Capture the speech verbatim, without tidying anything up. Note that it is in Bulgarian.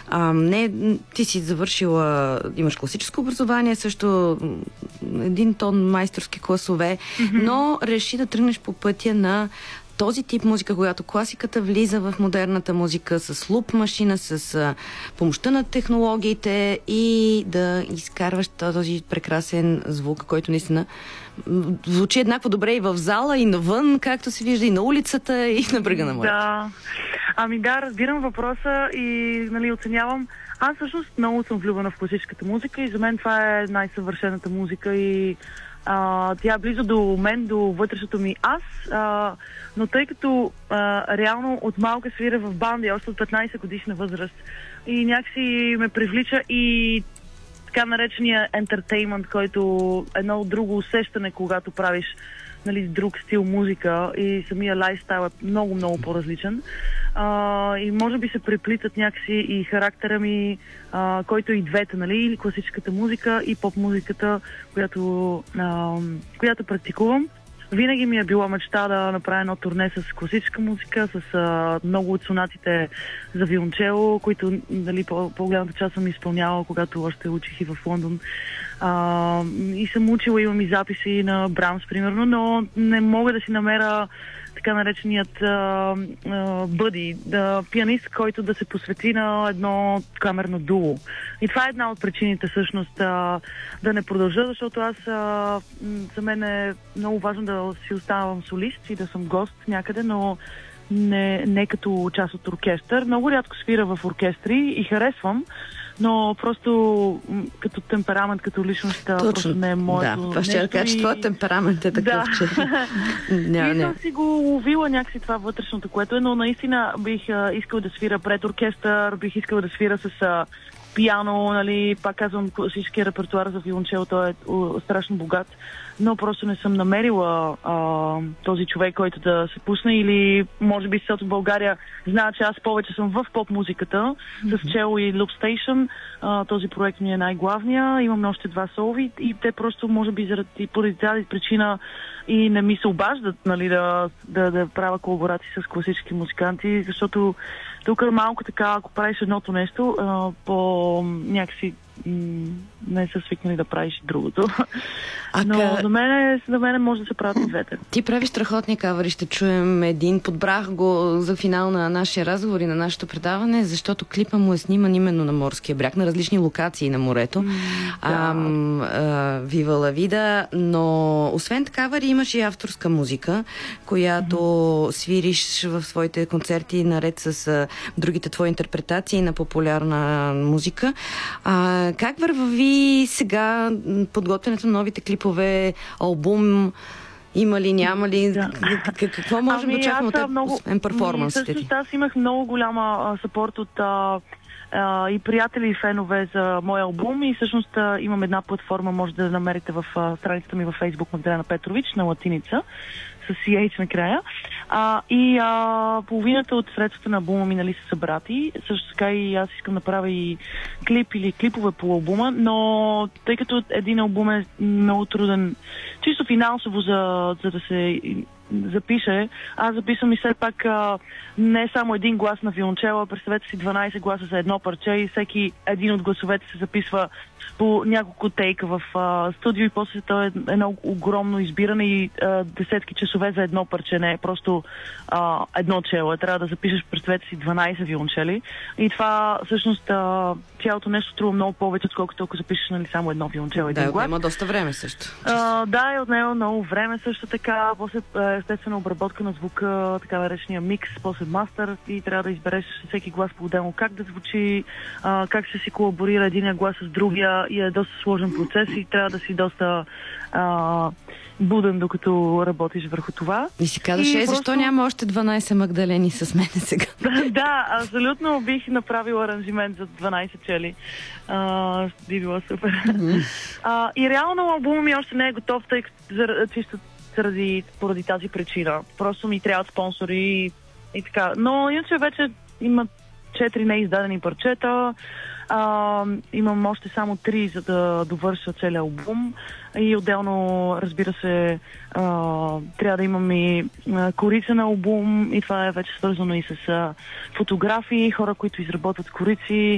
А, не, ти си завършила, имаш класическо образование, също един тон майсторски класове, mm-hmm. но реши да тръгнеш по пътя на този тип музика, когато класиката влиза в модерната музика с луп машина, с а, помощта на технологиите и да изкарваш този прекрасен звук, който наистина звучи еднакво добре и в зала, и навън, както се вижда, и на улицата, и на брега на морето. Да. Ами да, разбирам въпроса и нали, оценявам. Аз всъщност много съм влюбена в класическата музика и за мен това е най-съвършената музика и а, тя е близо до мен, до вътрешното ми аз, а, но тъй като а, реално от малка свира в банди, още от петнайсет годишна възраст и някакси ме привлича и така наречения ентертеймент, който едно друго усещане, когато правиш нали, друг стил музика и самия лайфстайл е много-много по-различен. А, и може би се преплитат някакси и характера ми, а, който и двете, нали, или класическата музика и поп-музиката, която, а, която практикувам. Винаги ми е била мечта да направя едно турне с класическа музика, с а, много от сонатите за виолончело, които нали, по- по-голямата част съм изпълнявала, когато още учих и в Лондон. А, и съм учила, имам и записи на Брамс, примерно, но не мога да си намеря така нареченият а, а, бъди, да, пианист, който да се посвети на едно камерно дуо. И това е една от причините всъщност а, да не продължа, защото аз а, за мен е много важно да си оставам солист и да съм гост някъде, но не, не като част от оркестър. Много рядко свира в оркестри и харесвам, но просто м- като темперамент, като личност, просто не е моето. Да, това ще да кажа, че твой темперамент е такъв, да. че... не, и съм си го ловила някакси това вътрешното, което е, но наистина бих а, искала да свира пред оркестър, бих искала да свира с а, пиано, нали, пак казвам, класическия репертуар за виолончело, той е о, страшно богат, но просто не съм намерила а, този човек, който да се пусне или може би защото в България знае, че аз повече съм в поп-музиката mm-hmm. с Чело и Loop Station. А, този проект ми е най-главния. Имам още два солови и те просто може би заради поради тази причина и не ми се обаждат нали, да, да, да правя колаборации с класически музиканти, защото тук е малко така, ако правиш едното нещо, а, по някакси м- не са свикнали да правиш другото. А но ка... за мен, за мен може да се правят и двете. Ти правиш страхотни кавъри, ще чуем един. Подбрах го за финал на нашия разговор и на нашето предаване, защото клипа му е сниман именно на морския бряг, на различни локации на морето. Mm, да. Вива ла вида, но освен кавъри имаш и авторска музика, която mm-hmm. свириш в своите концерти наред с а, другите твои интерпретации на популярна музика. А, как върви сега подготвянето на новите клипове, албум? Има ли, няма ли? Да. Какво можем ами, да очакваме от теб, много... освен перформансите ти? Аз имах много голяма съпорт от а, а, и приятели и фенове за моя албум и всъщност а, имам една платформа, може да намерите в а, страницата ми във Facebook Магдалена Петрович на латиница с си ейч накрая. А, и а, половината от средствата на албума ми нали, са събрати. Също така и аз искам да правя и клип или клипове по албума, но тъй като един албум е много труден, чисто финансово за, за да се запише, аз записвам и все пак а, не само един глас на виолончела, представете си дванайсет гласа за едно парче и всеки един от гласовете се записва по няколко тейка в а, студио и после това е едно огромно избиране и а, десетки часове за едно парче, не е просто а, едно чело. Трябва да запишеш, представете си, дванайсет виолончели и това всъщност а, цялото нещо струва много повече, отколкото ако запишеш нали, само едно виолончело. Да, отнема доста време също. А, да, и отнема много време също така. После естествено обработка на звука, така наречения микс, после мастър и трябва да избереш всеки глас по-отделно как да звучи, а, как ще си колаборира единия глас с другия и е доста сложен процес и трябва да си доста а, буден, докато работиш върху това. И си казваш, е, защо просто... няма още дванайсет Магдалени с мен сега? Да, абсолютно бих направила аранжимент за дванайсет чели. А, би било супер. Mm-hmm. А, и реално албумът ми още не е готов, тъй като чисто заради, поради тази причина. Просто ми трябват спонсори и, и така. Но иначе вече има четири неиздадени парчета. А, имам още само три, за да довърша целият албум. И отделно, разбира се, а, трябва да имам и а, корица на албум и това е вече свързано и с а, фотографии, хора, които изработват корици.